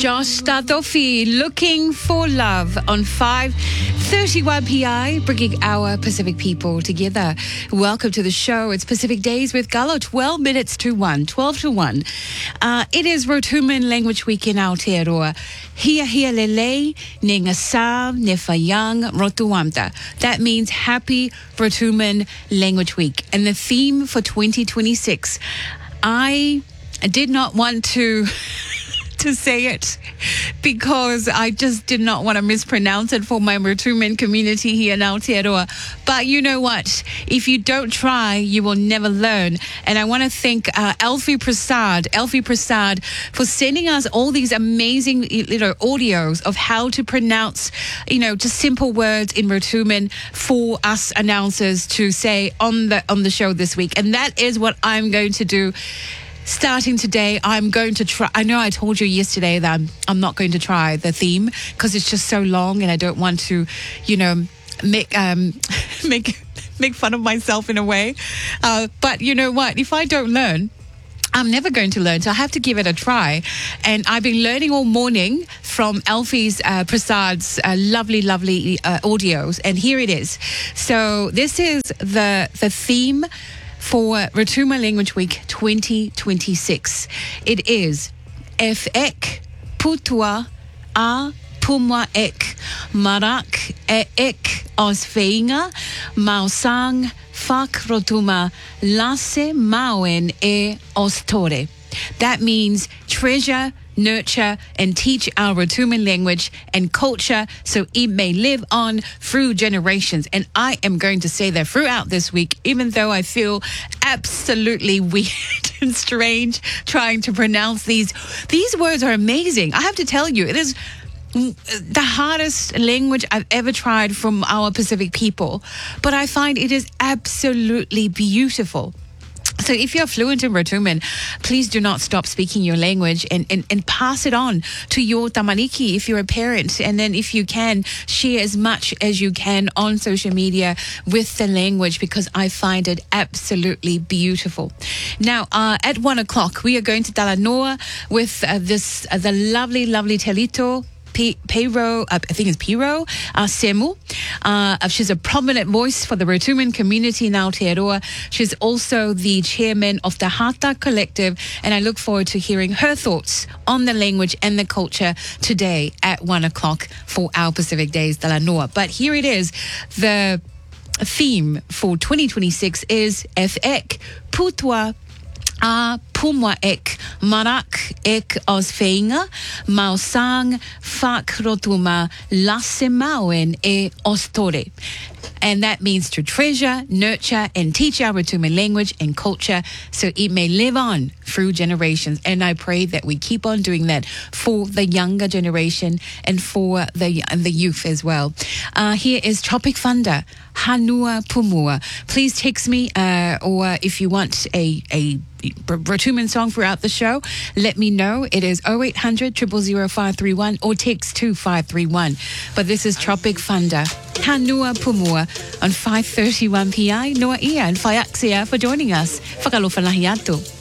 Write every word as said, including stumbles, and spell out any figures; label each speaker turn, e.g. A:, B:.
A: Josh Tatofi, Looking for Love on five thirty-one P I, bringing our Pacific people together. Welcome to the show. It's Pacific Days with Gallo, twelve minutes to one, twelve to one. Uh, it is Rotuman Language Week in Aotearoa. Hia hia lele, ne ngasa, ne whaiang, rotuamta. That means Happy Rotuman Language Week. And the theme for twenty twenty-six, I did not want to... to say it because I just did not want to mispronounce it for my Rotuman community here in Aotearoa. But you know what? If you don't try, you will never learn. And I want to thank uh, Elfie Prasad, Elfie Prasad, for sending us all these amazing, you know, audios of how to pronounce, you know, just simple words in Rotuman for us announcers to say on the on the show this week. And that is what I'm going to do. Starting today, I'm going to try. I know I told you yesterday that I'm, I'm not going to try the theme because it's just so long and I don't want to, you know, make um, make make fun of myself in a way. Uh, but you know what? If I don't learn, I'm never going to learn, so I have to give it a try. And I've been learning all morning from Elfie's uh, Prasad's uh, lovely, lovely uh, audios. And here it is. So this is the the theme for Rotuman Language Week twenty twenty-six. It is F ek putua a pumwa ek marak e ek osfeinga mausang fak rotuma lase mauen e ostore. That means treasure, nurture, and teach our Rotuman language and culture so it may live on through generations. And I am going to say that throughout this week, even though I feel absolutely weird and strange trying to pronounce these. These words are amazing. I have to tell you, it is the hardest language I've ever tried from our Pacific people. But I find it is absolutely beautiful. So if you're fluent in Rotuman, please do not stop speaking your language and, and, and pass it on to your tamariki if you're a parent. And then if you can, share as much as you can on social media with the language because I find it absolutely beautiful. Now, uh, at one o'clock, we are going to Talanoa with uh, this uh, the lovely, lovely Telito. Pero, uh, I think it's Pero uh, Semu. Uh, she's a prominent voice for the Rotuman community in Aotearoa. She's also the chairman of the Hata Collective, and I look forward to hearing her thoughts on the language and the culture today at one o'clock for our Pacific Days Talanoa. But here it is. The theme for twenty twenty-six is F ek putua a pumwa ek marak ek osfeinga mausang fak rotuma lase mauen e ostore. And that means to treasure, nurture, and teach our Rotuman language and culture so it may live on through generations. And I pray that we keep on doing that for the younger generation and for the the youth as well. Uh, here is Tropic Thunder, Hanua Pumua. Please text me, uh, or if you want a a Rotuman song throughout the show, let me know. It is oh eight hundred, zero zero zero, five three one or text two five three one. But this is Tropic Thunder, Hanua Pumua on five thirty-one P I. Noa ia and Whaiaksia for joining us. Whakalofalahi atu.